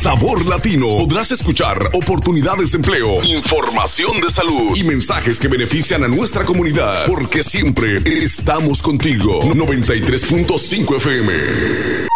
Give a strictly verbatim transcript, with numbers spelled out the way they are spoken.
Sabor Latino. Podrás escuchar oportunidades de empleo, información de salud y mensajes que benefician a nuestra comunidad, porque siempre estamos contigo. noventa y tres punto cinco F M.